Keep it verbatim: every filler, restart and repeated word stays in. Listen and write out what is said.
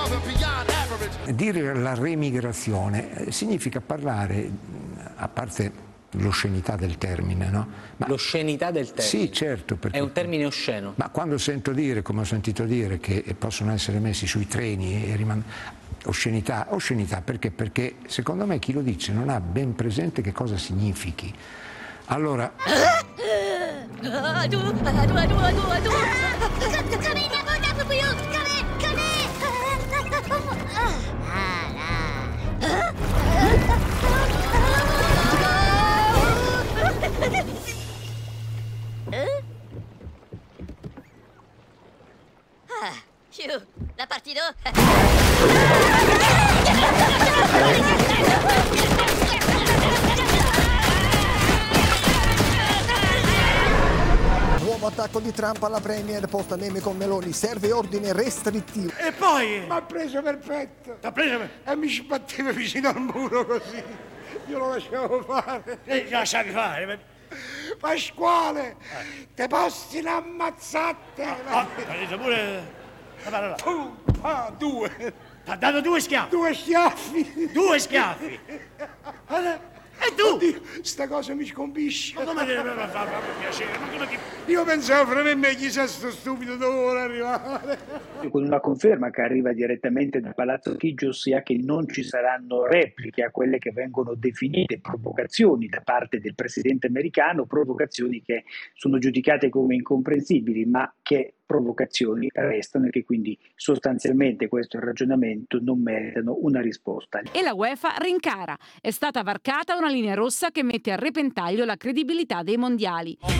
Dire la remigrazione significa parlare, a parte l'oscenità del termine, no? Ma l'oscenità del termine? Sì, certo. Perché, è un termine osceno? Ma quando sento dire, come ho sentito dire, che possono essere messi sui treni e rimand- oscenità, oscenità perché? Perché secondo me chi lo dice non ha ben presente che cosa significhi. Allora... Aduh, aduh, aduh, aduh, aduh. Kami niya mo na pupuyo. Kami, kami. Ah, phew, la partito. Nuovo attacco di Trump alla Premier, posta meme con Meloni, serve ordine restrittivo. E poi? Mi ha preso perfetto. T'ha preso per... E mi sbatteva vicino al muro così. Io lo lasciavo fare. E lasciavi fare. Pasquale, eh. te posti l'ammazzate. Ah, ah, hai detto pure... Guarda là. Uh, ah, due. T'ha dato due schiaffi. Due schiaffi. Due schiaffi. E tu? Oddio, sta cosa mi scompisce. Ma come ti fa, fa, fa piacere? Ma come ti... Io pensavo fra me e me chissà sto stupido dove vuole arrivare. Con una conferma che arriva direttamente da Palazzo Chigi, sia che non ci saranno repliche a quelle che vengono definite provocazioni da parte del presidente americano, provocazioni che sono giudicate come incomprensibili, ma che provocazioni restano e che quindi sostanzialmente, questo è il ragionamento, non meritano una risposta. E la UEFA rincara. È stata varcata una linea rossa che mette a repentaglio la credibilità dei mondiali.